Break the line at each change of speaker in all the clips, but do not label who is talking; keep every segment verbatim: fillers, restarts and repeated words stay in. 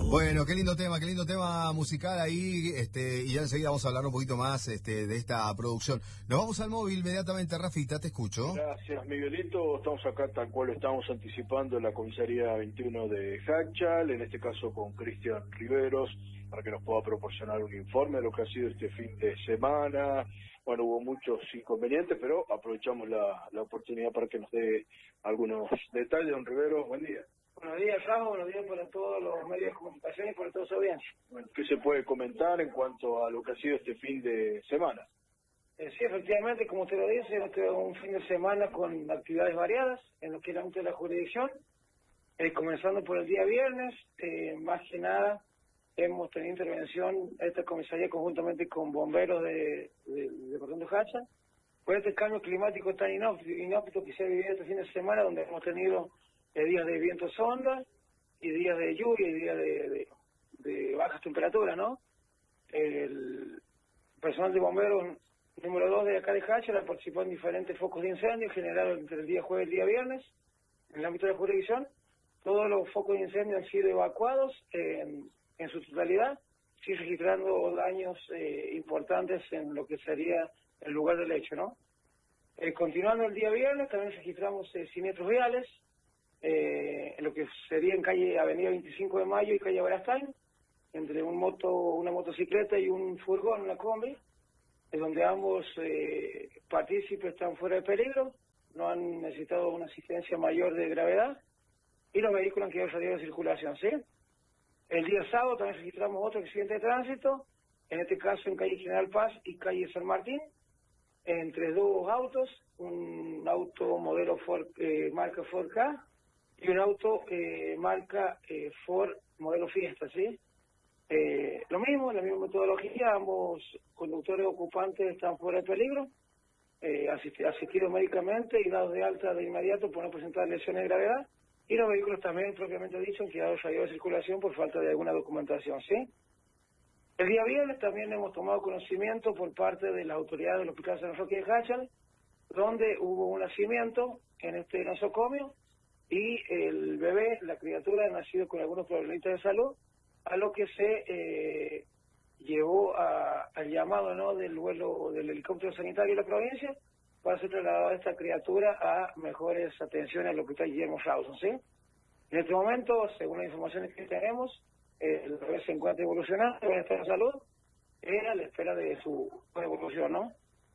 Bueno, qué lindo tema, qué lindo tema musical ahí, este, y ya enseguida vamos a hablar un poquito más este, de esta producción. Nos vamos al móvil inmediatamente, Rafita, te escucho.
Gracias, Miguelito. Estamos acá tal cual estamos anticipando en la comisaría veintiuno de Hachal, en este caso con Cristian Riveros, para que nos pueda proporcionar un informe de lo que ha sido este fin de semana. Bueno, hubo muchos inconvenientes, pero aprovechamos la, la oportunidad para que nos dé algunos detalles. Don Riveros, buen día.
Buenos días, Rafa, buenos días para todos los medios de comunicación y para toda su audiencia.
Bueno, ¿qué se puede comentar en cuanto a lo que ha sido este fin de semana?
Eh, sí, efectivamente, como usted lo dice, este un fin de semana con actividades variadas en lo que era antes de la jurisdicción, eh, comenzando por el día viernes, eh, más que nada hemos tenido intervención esta comisaría conjuntamente con bomberos de, de, del departamento de Hachal, por este cambio climático tan inhóspito que se ha vivido este fin de semana, donde hemos tenido eh, días de viento sonda y días de lluvia y días de, de, de bajas temperaturas, ¿no? El personal de bomberos número dos de acá de Hachal participó en diferentes focos de incendio generados entre el día jueves y el día viernes en el ámbito de la jurisdicción. Todos los focos de incendio han sido evacuados en, en su totalidad, sí registrando daños eh, importantes en lo que sería el lugar del hecho, ¿no? Eh, continuando el día viernes, también registramos eh, siniestros viales, eh, en lo que sería en calle Avenida veinticinco de Mayo y calle Barastain, entre un moto, una motocicleta y un furgón, una combi, en donde ambos eh, partícipes están fuera de peligro, no han necesitado una asistencia mayor de gravedad, y los vehículos han quedado salidos de circulación, ¿sí? El día sábado también registramos otro accidente de tránsito, en este caso en calle General Paz y calle San Martín, entre dos autos, un auto modelo Ford, eh, marca Ford K y un auto eh, marca eh, Ford modelo Fiesta, ¿sí? Eh, lo mismo, la misma metodología, ambos conductores ocupantes están fuera de peligro, eh, asisti asistidos médicamente y dados de alta de inmediato por no presentar lesiones de gravedad, y los vehículos también, propiamente dicho, han quedado salidos de circulación por falta de alguna documentación, ¿sí? El día viernes también hemos tomado conocimiento por parte de las autoridades del Hospital San Roque de Hachal, donde hubo un nacimiento en este nosocomio y el bebé, la criatura, ha nacido con algunos problemitas de salud, a lo que se eh, llevó a, al llamado, ¿no?, del vuelo del helicóptero sanitario de la provincia para ser trasladada esta criatura a mejores atenciones al Hospital Guillermo Rawson, ¿sí? En este momento, según las informaciones que tenemos, eh, el bebé se encuentra evolucionando, en estado de salud, era a la espera de su evolución, ¿no?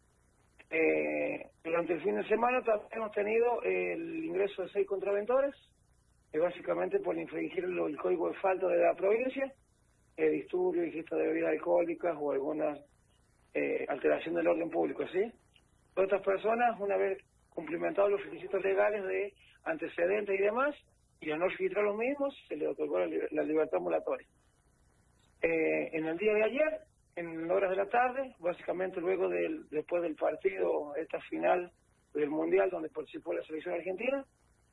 Eh, durante el fin de semana también hemos tenido el ingreso de seis contraventores, eh, básicamente por infringir el, el código de falta de la provincia, eh, disturbio, ingesta de bebidas alcohólicas o alguna eh, alteración del orden público, ¿sí? Todas estas personas, una vez cumplimentados los requisitos legales de antecedentes y demás, y al no registrar los mismos, se les otorgó la, la libertad ambulatoria. Eh, en el día de ayer, en horas de la tarde, básicamente luego del después del partido, esta final del Mundial donde participó la selección argentina,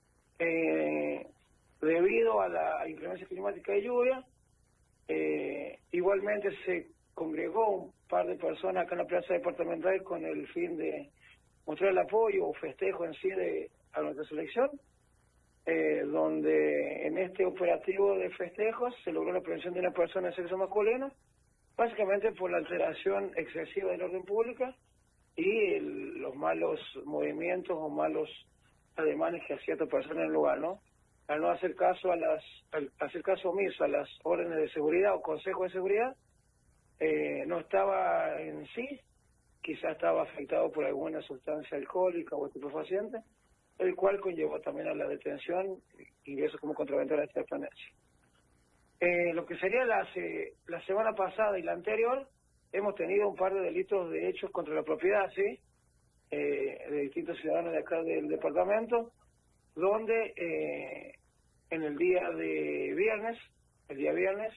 eh, debido a la inclemencia climática de lluvia, eh, igualmente se congregó un par de personas acá en la plaza departamental con el fin de mostrar el apoyo o festejo en sí de a nuestra selección, eh, donde en este operativo de festejos se logró la prevención de una persona de sexo masculino, básicamente por la alteración excesiva del orden público y el, los malos movimientos o malos ademanes que hacía esta persona en el lugar, ¿no? Al no hacer caso a las, al hacer caso omiso a las órdenes de seguridad o consejos de seguridad, eh, no estaba en sí, quizás estaba afectado por alguna sustancia alcohólica o estupefaciente, el cual conllevó también a la detención y eso como contraventor a esta dependencia. Eh, lo que sería la, se, la semana pasada y la anterior, hemos tenido un par de delitos de hechos contra la propiedad, ¿sí? Eh, de distintos ciudadanos de acá del departamento, donde eh, en el día de viernes, el día viernes,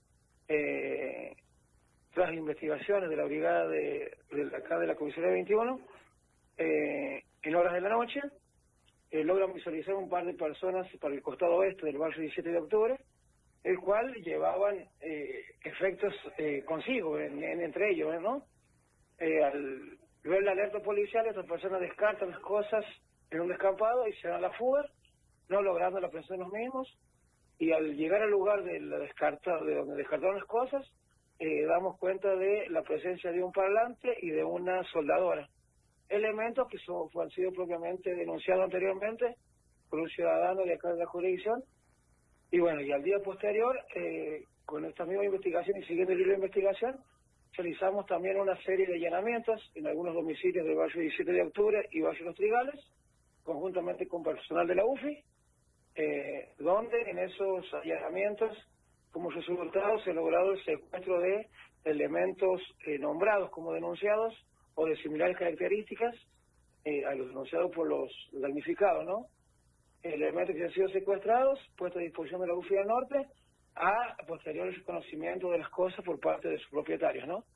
eh, tras investigaciones de la brigada de, de acá de la comisaría veintiuno, eh, en horas de la noche, eh, logran visualizar un par de personas para el costado oeste del barrio diecisiete de octubre, el cual llevaban eh, efectos eh, consigo, en, en, entre ellos, ¿no? Eh, al ver la alerta policial, estas personas descartan las cosas en un descampado y se dan la fuga, no logrando la presión de los mismos. y al llegar al lugar de, la descarta, de donde descartaron las cosas, eh, damos cuenta de la presencia de un parlante y de una soldadora. Elementos que son, han sido propiamente denunciados anteriormente por un ciudadano de acá de la jurisdicción. Y bueno, y al día posterior, eh, con esta misma investigación y siguiendo el hilo de investigación, realizamos también una serie de allanamientos en algunos domicilios del barrio diecisiete de octubre y barrio Los Trigales, conjuntamente con personal de la U F I, eh, donde en esos allanamientos, como resultado, se ha logrado el secuestro de elementos eh, nombrados como denunciados o de similares características eh, a los denunciados por los damnificados, ¿no? Elementos que han sido secuestrados, puestos a disposición de la U F I del Norte, a posterior reconocimiento de las cosas por parte de sus propietarios, ¿no?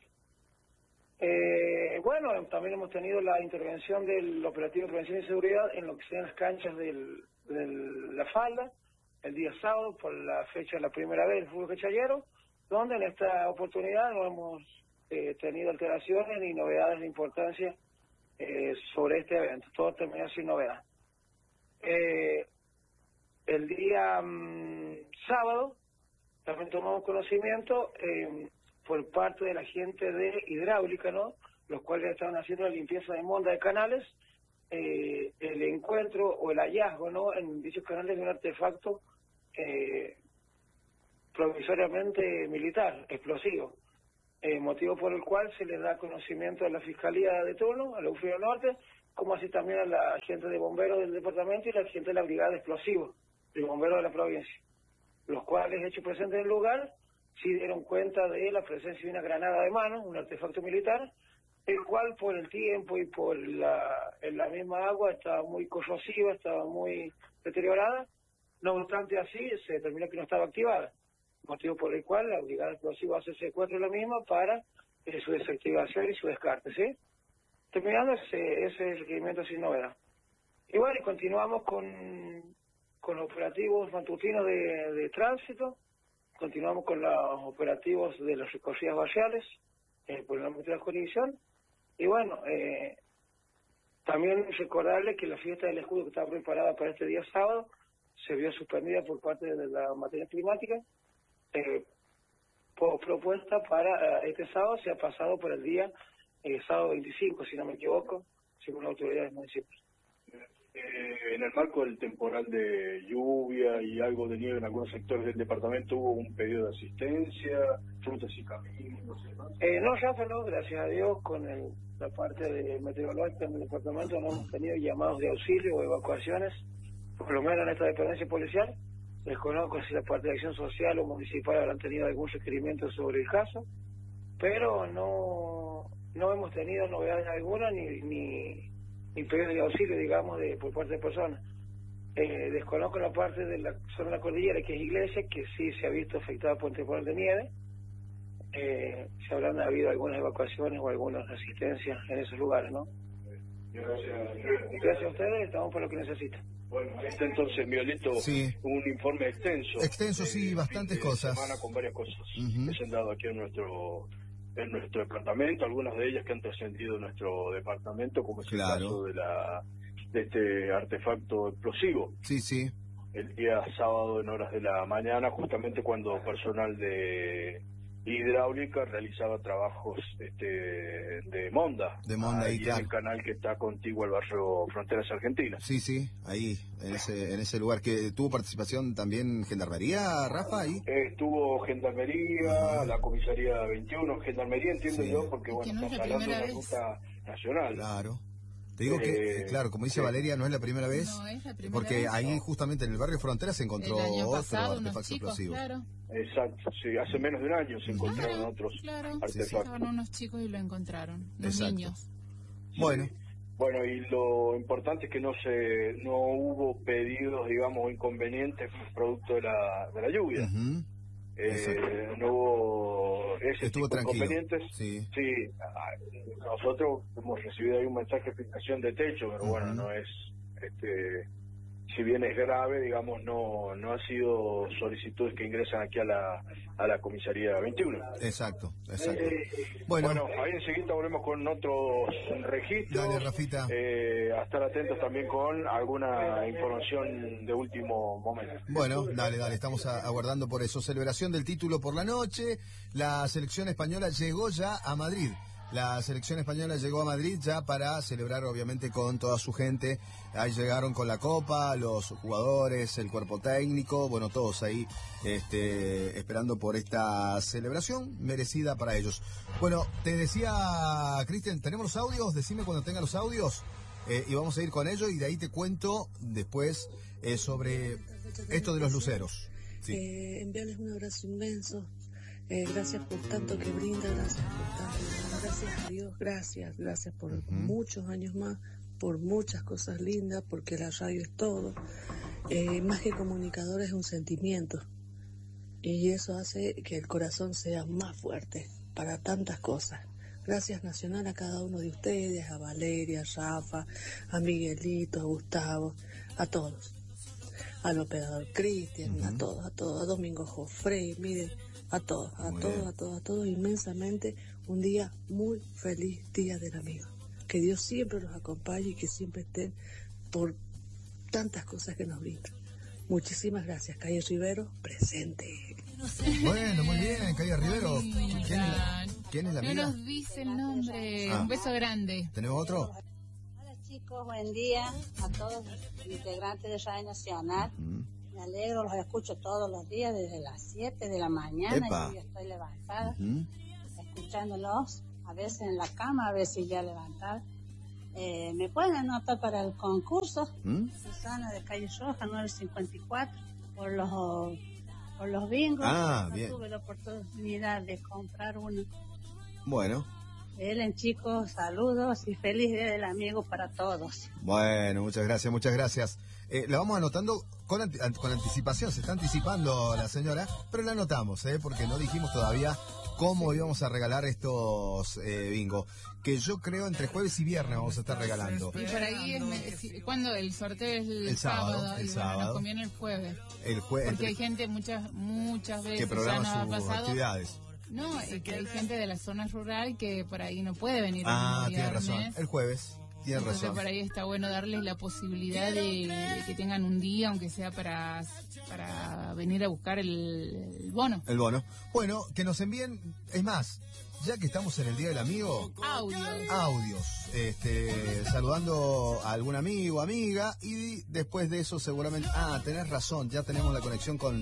Eh, bueno, también hemos tenido la intervención del operativo de prevención y seguridad en lo que sean las canchas del, de la Falda, el día sábado, por la fecha de la primera vez del fútbol quechayero, donde en esta oportunidad no hemos eh, tenido alteraciones ni novedades de importancia eh, sobre este evento. Todo terminó sin novedad. Eh, el día mmm, sábado también tomamos conocimiento eh, por parte de la gente de hidráulica, ¿no? Los cuales estaban haciendo la limpieza de monda de canales, eh, el encuentro o el hallazgo, ¿no?, en dichos canales de un artefacto eh, provisoriamente militar, explosivo, eh, motivo por el cual se les da conocimiento a la Fiscalía de turno, a la U F I del Norte, como así también a la gente de bomberos del departamento y la gente de la Brigada de Explosivos, de bomberos de la provincia, los cuales, hechos presentes en el lugar, sí dieron cuenta de la presencia de una granada de mano, un artefacto militar, el cual por el tiempo y por la, en la misma agua estaba muy corrosiva, estaba muy deteriorada. No obstante así, se determinó que no estaba activada, motivo por el cual la Brigada Explosiva hace secuestro de la misma para eh, su desactivación y su descarte, ¿sí? Terminando ese, ese requerimiento sin novedad. Y bueno, y continuamos con, con los operativos matutinos de, de tránsito, continuamos con los operativos de las recorridas barriales eh, por el ámbito de la jurisdicción. Y bueno, eh, también recordarles que la fiesta del escudo que estaba preparada para este día sábado se vio suspendida por parte de la materia climática. Eh, por propuesta para uh, este sábado se ha pasado por el día eh, sábado veinticinco, si no me equivoco, según las autoridades municipales.
Eh, en el marco del temporal de lluvia y algo de nieve en algunos sectores del departamento, ¿hubo un pedido de asistencia, frutas y caminos, no sé más?
Eh, no, Rafa, no, gracias a Dios, con el, la parte de meteorológica en el departamento no hemos tenido llamados de auxilio o evacuaciones, por lo menos en esta dependencia policial. Desconozco si la parte de acción social o municipal habrán tenido algún requerimiento sobre el caso, pero no no hemos tenido novedades alguna ni ni, ni pedidos de auxilio, digamos, de por parte de personas. Eh, desconozco la parte de la zona de la cordillera, que es Iglesia, que sí se ha visto afectada por el temporal de nieve. Eh, se habrán habido algunas evacuaciones o algunas asistencias en esos lugares, ¿no?
Gracias.
Gracias a ustedes, estamos por lo que necesitan.
Bueno, ahí está entonces, Violito,
sí.
un informe extenso.
Extenso, eh, sí, bastantes cosas.
Semana con varias cosas
uh-huh.
que se han dado aquí en nuestro en nuestro departamento, algunas de ellas que han trascendido en nuestro departamento, como es claro. el caso de la de este artefacto explosivo.
Sí, sí.
El día sábado en horas de la mañana, justamente cuando personal de hidráulica realizaba trabajos este, de monda,
de monda ahí,
ahí
claro.
en el canal que está contiguo al barrio Fronteras Argentinas.
Sí, sí, ahí, en ese en ese lugar. Que tuvo participación también Gendarmería, Rafa, ahí.
Eh, estuvo Gendarmería, uh-huh. la Comisaría veintiuno, Gendarmería entiendo sí. yo, porque bueno,
no
estamos hablando de una ruta nacional.
Claro. Te digo que, eh, claro, como dice sí. Valeria, no es la primera vez,
no es la primera
porque
vez,
ahí
no.
justamente en el barrio Frontera se encontró otro artefacto explosivo.
Claro.
Exacto, sí, hace menos de un año se encontraron
claro,
otros
claro.
artefactos.
Sí, sí. Estaban unos chicos y lo encontraron, los
Exacto.
niños.
Sí. Bueno.
Bueno, y lo importante es que no se no hubo pedidos, digamos, o inconvenientes producto de la, de la lluvia.
Uh-huh.
Eh, no hubo ese
Estuvo
tipo de inconvenientes.
Sí.
sí, nosotros hemos recibido ahí un mensaje de fijación de techo, pero uh-huh. bueno, no es este si bien es grave, digamos, no no ha sido solicitudes que ingresan aquí a la a la comisaría veintiuno.
Exacto, exacto.
Eh,
bueno,
bueno, ahí enseguida volvemos con otros registros.
Dale, Rafita.
Eh, a estar atentos también con alguna información de último momento.
Bueno, dale, dale, estamos a, aguardando por eso. Celebración del título por la noche. La selección española llegó ya a Madrid. La selección española llegó a Madrid ya para celebrar, obviamente, con toda su gente. Ahí llegaron con la copa, los jugadores, el cuerpo técnico, bueno, todos ahí este, esperando por esta celebración merecida para ellos. Bueno, te decía, Cristian, ¿tenemos los audios? Decime cuando tenga los audios eh, y vamos a ir con ellos y de ahí te cuento después eh, sobre esto de los luceros. Sí.
Eh, enviarles un abrazo inmenso. Eh, gracias por tanto que brinda, gracias por tanto, gracias a Dios, gracias, gracias por uh-huh. muchos años más, por muchas cosas lindas, porque la radio es todo, eh, más que comunicador es un sentimiento, y eso hace que el corazón sea más fuerte para tantas cosas. Gracias Nacional a cada uno de ustedes, a Valeria, a Rafa, a Miguelito, a Gustavo, a todos, al operador Cristian, uh-huh. a todos, a todos, a Domingo Jofrey, miren, a todos, a muy todos, bien. a todos, a todos, inmensamente, un día muy feliz, Día del Amigo. Que Dios siempre los acompañe y que siempre estén por tantas cosas que nos brindan. Muchísimas gracias, Calle Rivero, presente.
Bueno, muy bien, Calle Rivero. ¿Quién es la, ¿quién es la amiga?
No nos dice el nombre,
ah.
un beso grande.
¿Tenemos otro?
Hola chicos, buen día a todos los integrantes de Radio Nacional. Uh-huh. Me alegro, los escucho todos los días desde las siete de la mañana.
Epa.
Y yo estoy levantada,
uh-huh.
escuchándolos, a veces en la cama, a veces ya levantada. Eh, ¿Me pueden anotar para el concurso?
¿Mm?
Susana de Calle Roja, nueve cincuenta y cuatro, por los, por los bingos.
Ah,
no
bien.
tuve la oportunidad de comprar uno.
Bueno.
Elen, chicos, saludos y feliz Día del Amigo para todos.
Bueno, muchas gracias, muchas gracias. Eh, la vamos anotando con, anti- con anticipación, se está anticipando la señora, pero la anotamos, ¿eh? Porque no dijimos todavía cómo íbamos a regalar estos eh, bingo, que yo creo entre jueves y viernes vamos a estar regalando.
Y por ahí, es, ¿cuándo? El sorteo es el,
el sábado,
sábado,
el
y
sábado.
Bueno, nos conviene el jueves.
El jueves.
Porque hay gente muchas muchas veces
que programa
ya nos ha
sus
pasado,
actividades.
No, es que hay gente de la zona rural que por ahí no puede venir.
Ah,
el
tienes razón.
viernes.
El jueves. Tienes
Entonces
razón.
por ahí está bueno darles la posibilidad de, de que tengan un día, aunque sea para, para venir a buscar el, el bono.
El bono. Bueno, que nos envíen, es más, ya que estamos en el Día del Amigo,
Audios.
audios, este, saludando a algún amigo, amiga, y después de eso seguramente, ah, tenés razón, ya tenemos la conexión con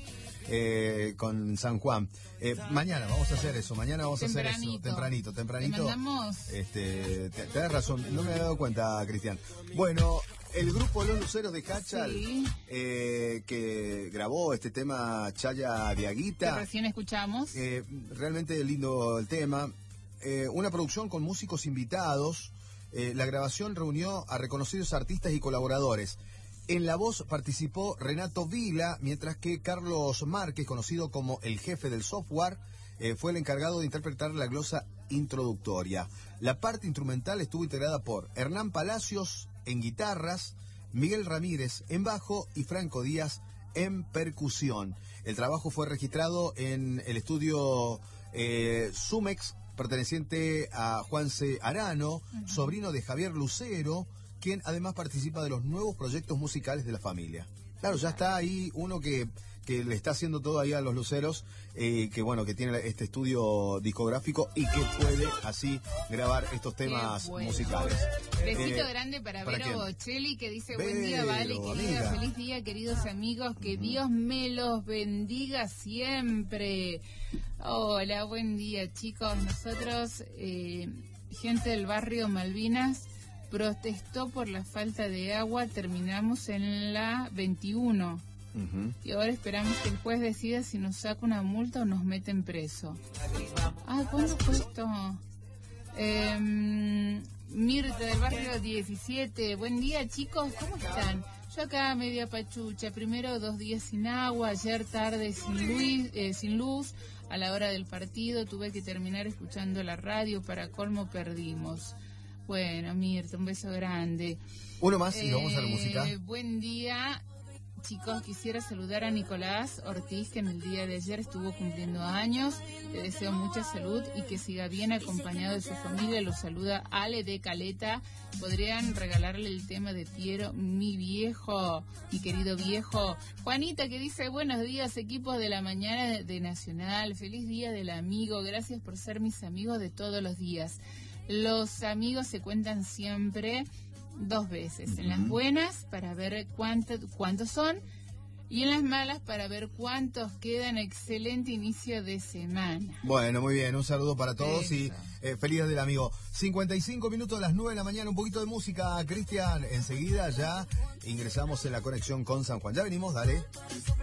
eh, con San Juan. Eh, mañana vamos a hacer eso, mañana vamos a hacer eso, tempranito, tempranito.
¿Te mandamos?
Este, te- tenés razón, no me había dado cuenta, Cristian. Bueno, el grupo Los Luceros de Cachal,
Sí.
eh, que grabó este tema Chaya
Que
Diaguita,
recién escuchamos.
eh, realmente lindo el tema. Eh, una producción con músicos invitados. Eh, la grabación reunió a reconocidos artistas y colaboradores. En la voz participó Renato Vila, mientras que Carlos Márquez, conocido como el jefe del software, eh, fue el encargado de interpretar la glosa introductoria. La parte instrumental estuvo integrada por Hernán Palacios en guitarras, Miguel Ramírez en bajo y Franco Díaz en percusión. El trabajo fue registrado en el estudio eh, Sumex, perteneciente a Juanse Arano, uh-huh. sobrino de Javier Lucero, quien además participa de los nuevos proyectos musicales de la familia. Claro, ya está ahí uno que, que le está haciendo todo ahí a los Luceros, eh, que bueno, que tiene este estudio discográfico y que puede así grabar estos temas
bueno.
musicales.
Besito
Eh,
grande para,
¿para
Vero
quién?
Bocelli, que dice,
Vero,
buen día, Vale, querida,
amiga.
feliz día, queridos amigos, que
Ujú.
Dios me los bendiga siempre. Hola, buen día, chicos. Nosotros, eh, gente del barrio Malvinas, protestó por la falta de agua, terminamos en la veintiuno.
Uh-huh.
Y ahora esperamos que el juez decida si nos saca una multa o nos meten preso. Ah, ¿cuándo fue esto? Eh, Mirta del barrio diecisiete. Buen día, chicos, ¿cómo están? Yo acá media pachucha. Primero dos días sin agua, ayer tarde sin luz, eh, sin luz. A la hora del partido tuve que terminar escuchando la radio. Para colmo perdimos. Bueno, Mirta, un beso grande.
Uno más y
Eh,
vamos a la música.
Buen día. chicos, quisiera saludar a Nicolás Ortiz, que en el día de ayer estuvo cumpliendo años. Le deseo mucha salud y que siga bien acompañado de su familia. Lo saluda Ale de Caleta. Podrían regalarle el tema de Piero, mi viejo, mi querido viejo. Juanita, que dice, buenos días, equipos de la mañana de, de Nacional. Feliz día del amigo. Gracias por ser mis amigos de todos los días. Los amigos se cuentan siempre dos veces, uh-huh. En las buenas para ver cuánto, cuántos son y en las malas para ver cuántos quedan. Excelente inicio de semana.
Bueno, muy bien, un saludo para todos. Eso. Y eh, feliz día del amigo. cincuenta y cinco minutos a las nueve de la mañana, un poquito de música, Cristian. Enseguida ya ingresamos en la conexión con San Juan. Ya venimos, dale.